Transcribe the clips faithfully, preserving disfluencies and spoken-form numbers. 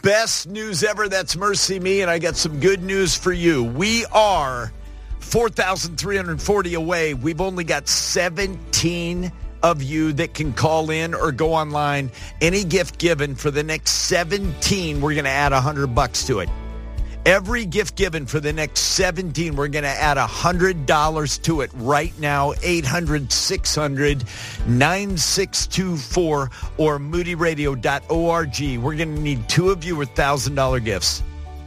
best news ever. That's Mercy Me, and I got some good news for you. We are four thousand three hundred forty away. We've only got seventeen of you that can call in or go online. Any gift given for the next seventeen, we're going to add one hundred bucks to it. Every gift given for the next seventeen, we're going to add one hundred dollars to it right now. eight hundred, six hundred, nine six two four or moody radio dot org. We're going to need two of you with one thousand dollars gifts.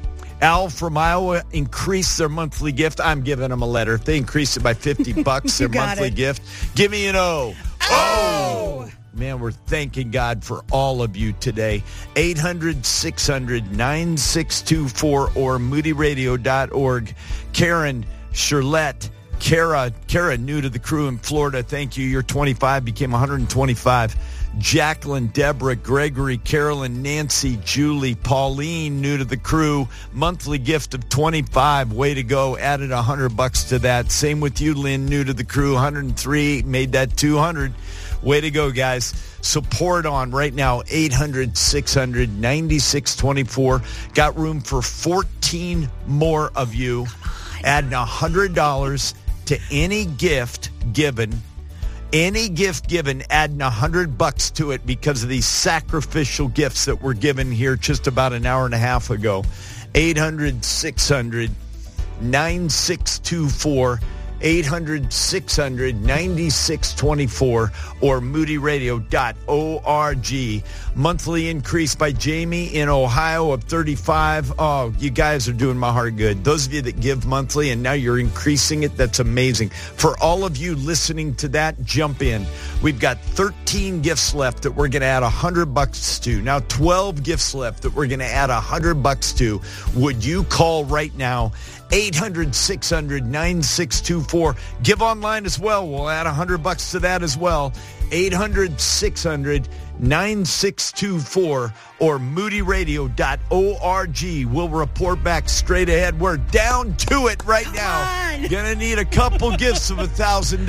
Al from Iowa increased their monthly gift. I'm giving them a letter. If they increase it by fifty bucks, their monthly it. gift, give me an O. Oh! Man, we're thanking God for all of you today. eight hundred, six hundred, nine six two four or moody radio dot org. Karen, Charlotte, Kara, Kara, new to the crew in Florida. Thank you. You're twenty-five, became one hundred twenty-five. Jacqueline, Deborah, Gregory, Carolyn, Nancy, Julie, Pauline, new to the crew. Monthly gift of twenty-five. Way to go. Added one hundred bucks to that. Same with you, Lynn, new to the crew. one hundred three, made that two hundred. Way to go, guys. Support on right now, eight hundred, six hundred, nine six two four. Got room for fourteen more of you. Adding one hundred dollars to any gift given. Any gift given, adding one hundred bucks to it because of these sacrificial gifts that were given here just about an hour and a half ago. eight hundred, six hundred, nine six two four. eight hundred, six hundred, nine six two four or moody radio dot org. Monthly increase by Jamie in Ohio of thirty-five. Oh, you guys are doing my heart good. Those of you that give monthly and now you're increasing it, that's amazing. For all of you listening to that, jump in. We've got thirteen gifts left that we're going to add one hundred bucks to. Now twelve gifts left that we're going to add one hundred bucks to. Would you call right now? eight hundred, six hundred, nine six two four. Give online as well. We'll add one hundred bucks to that as well. eight hundred, six hundred, nine six two four or moody radio dot org. We'll report back straight ahead. We're down to it right now. Gonna need a couple gifts of a thousand